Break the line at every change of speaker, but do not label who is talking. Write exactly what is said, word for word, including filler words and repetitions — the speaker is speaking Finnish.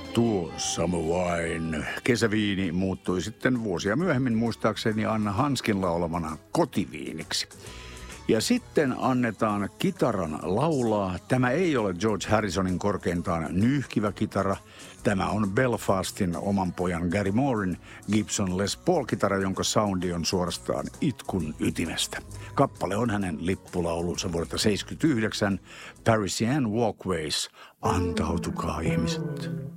Tuo Samovain kesäviini muuttui sitten vuosia myöhemmin muistaakseni Anna Hanskin laulamana kotiviiniksi. Ja sitten annetaan kitaran laulaa. Tämä ei ole George Harrisonin korkeintaan nyyhkivä kitara. Tämä on Belfastin oman pojan Gary Mooren Gibson Les Paul-kitara, jonka soundi on suorastaan itkun ytimestä. Kappale on hänen lippulaulunsa vuodelta seitsemänkymmentäyhdeksän, Parisian Walkways, antautukaa ihmiset.